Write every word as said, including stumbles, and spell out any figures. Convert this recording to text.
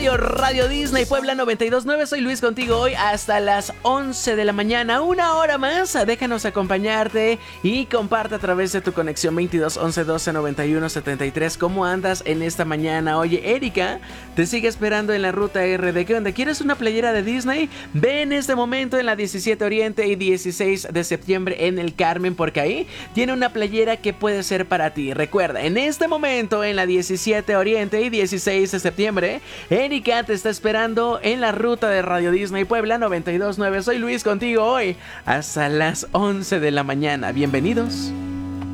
Radio Disney Puebla noventa y dos punto nueve, soy Luis contigo hoy hasta las once de la mañana, una hora más. Déjanos acompañarte y comparte a través de tu conexión veintidós once doce noventa y uno setenta y tres. ¿Cómo andas en esta mañana? Oye, Erika te sigue esperando en la ruta R D. ¿Qué onda? ¿Quieres una playera de Disney? Ve en este momento en la diecisiete Oriente y dieciséis de septiembre en el Carmen, porque ahí tiene una playera que puede ser para ti. Recuerda, en este momento en la diecisiete Oriente y dieciséis de septiembre, Erika te está esperando en la ruta de Radio Disney Puebla noventa y dos punto nueve. Soy Luis contigo hoy hasta las once de la mañana. Bienvenidos.